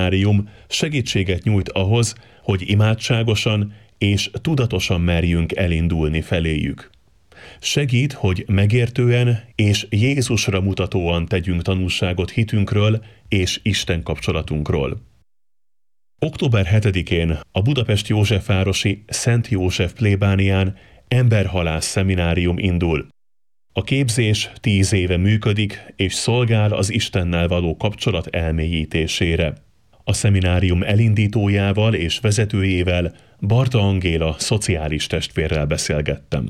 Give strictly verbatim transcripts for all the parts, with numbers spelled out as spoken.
szeminárium segítséget nyújt ahhoz, hogy imádságosan és tudatosan merjünk elindulni feléjük. Segít, hogy megértően és Jézusra mutatóan tegyünk tanúságot hitünkről és Isten kapcsolatunkról. október hetedikén a Budapest Józsefvárosi Szent József plébánián emberhalász szeminárium indul. A képzés tíz éve működik, és szolgál az Istennel való kapcsolat elmélyítésére. A szeminárium elindítójával és vezetőjével, Barta Angéla szociális testvérrel beszélgettem.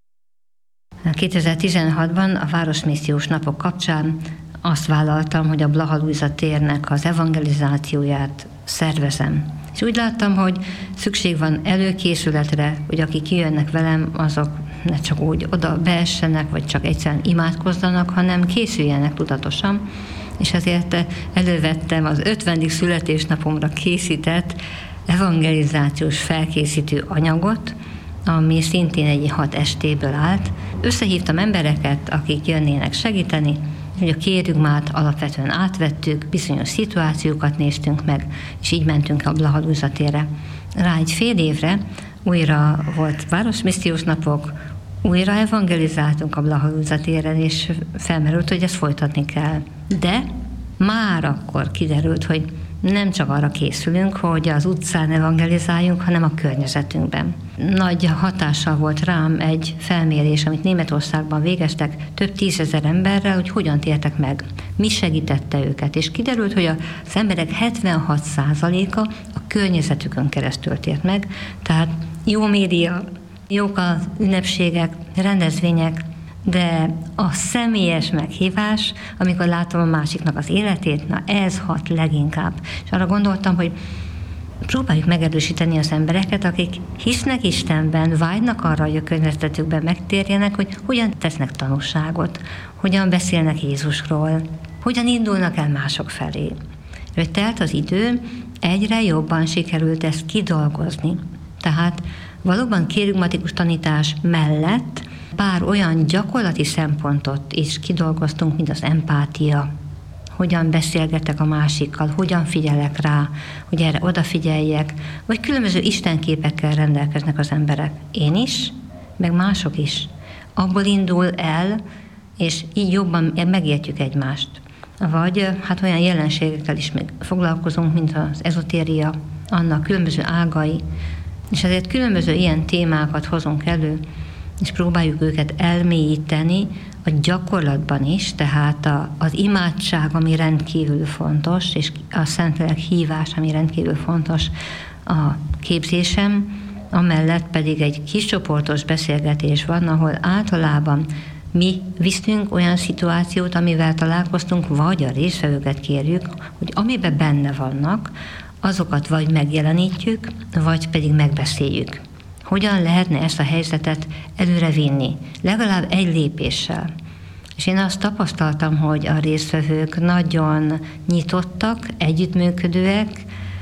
kétezer-tizenhatban a Városmissziós Napok kapcsán azt vállaltam, hogy a Blaha Lujza térnek az evangelizációját szervezem. És úgy láttam, hogy szükség van előkészületre, hogy akik jönnek velem, azok ne csak úgy oda beessenek, vagy csak egyszerűen imádkozzanak, hanem készüljenek tudatosan. És ezért elővettem az ötvenedik születésnapomra készített evangelizációs felkészítő anyagot, ami szintén egy hat estéből állt. Összehívtam embereket, akik jönnének segíteni, hogy a kérügmát alapvetően átvettük, bizonyos szituációkat néztünk meg, és így mentünk a Blaha Lujza térre. Rá egy fél évre újra volt Városmissziós Napok, újra evangelizáltunk a Blaha Lujza téren, és felmerült, hogy ezt folytatni kell. De már akkor kiderült, hogy nem csak arra készülünk, hogy az utcán evangelizáljunk, hanem a környezetünkben. Nagy hatással volt rám egy felmérés, amit Németországban végeztek több tízezer emberrel, hogy hogyan tértek meg, mi segítette őket. És kiderült, hogy az emberek hetvenhat százaléka a környezetükön keresztül tért meg, tehát jó média, jók az ünnepségek, rendezvények, de a személyes meghívás, amikor látom a másiknak az életét, na ez hat leginkább. És arra gondoltam, hogy próbáljuk megerősíteni az embereket, akik hisznek Istenben, vágynak arra, hogy a környezetükben megtérjenek, hogy hogyan tesznek tanúságot, hogyan beszélnek Jézusról, hogyan indulnak el mások felé. Hogy telt az idő, egyre jobban sikerült ezt kidolgozni. Tehát valóban kérigmatikus tanítás mellett pár olyan gyakorlati szempontot is kidolgoztunk, mint az empátia, hogyan beszélgetek a másikkal, hogyan figyelek rá, hogy erre odafigyeljek, vagy különböző istenképekkel rendelkeznek az emberek. Én is, meg mások is. Abból indul el, és így jobban megértjük egymást. Vagy hát olyan jelenségekkel is még foglalkozunk, mint az ezotéria, annak különböző ágai, és ezért különböző ilyen témákat hozunk elő, és próbáljuk őket elmélyíteni a gyakorlatban is, tehát a, az imádság, ami rendkívül fontos, és a Szentlélek hívás, ami rendkívül fontos a képzésem, amellett pedig egy kiscsoportos beszélgetés van, ahol általában mi viszünk olyan szituációt, amivel találkoztunk, vagy a résztvevőket kérjük, hogy amiben benne vannak, azokat vagy megjelenítjük, vagy pedig megbeszéljük. Hogyan lehetne ezt a helyzetet előrevinni? Legalább egy lépéssel. És én azt tapasztaltam, hogy a résztvevők nagyon nyitottak, együttműködőek,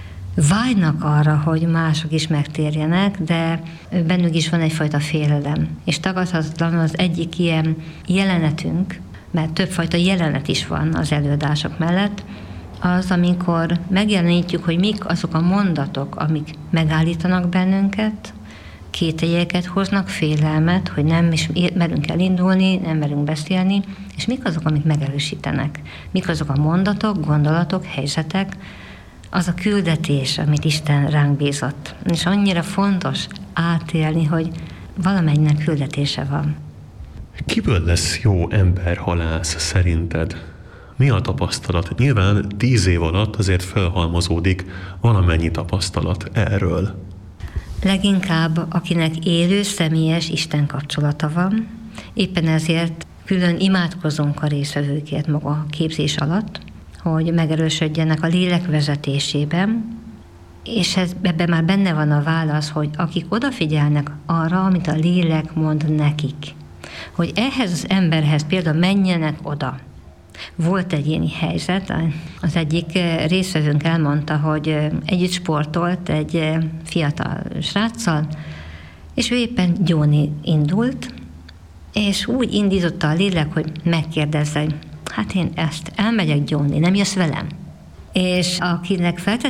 vágynak arra, hogy mások is megtérjenek, de bennük is van egyfajta félelem. És tagadhatatlan az egyik ilyen jelenetünk, mert többfajta jelenet is van az előadások mellett, az, amikor megjelenítjük, hogy mik azok a mondatok, amik megállítanak bennünket, kételyeket hoznak, félelmet, hogy nem is merünk elindulni, nem merünk beszélni, és mik azok, amik megerősítenek. Mik azok a mondatok, gondolatok, helyzetek, az a küldetés, amit Isten ránk bízott. És annyira fontos átélni, hogy valamelynek küldetése van. Kiből lesz jó emberhalász szerinted? Mi a tapasztalat? Nyilván tíz év alatt azért felhalmozódik valamennyi tapasztalat erről. Leginkább, akinek élő, személyes Isten kapcsolata van. Éppen ezért külön imádkozunk a résztvevőkért maga a képzés alatt, hogy megerősödjenek a lélek vezetésében, és ez, ebben már benne van a válasz, hogy akik odafigyelnek arra, amit a lélek mond nekik, hogy ehhez az emberhez például menjenek oda. Volt egy ilyen helyzet, az egyik résztvevőnk elmondta, hogy együtt sportolt egy fiatal sráccal, és ő éppen gyóni indult, és úgy indította a lélek, hogy megkérdezze, hát én ezt elmegyek gyónni, nem jössz velem? És akinek feltett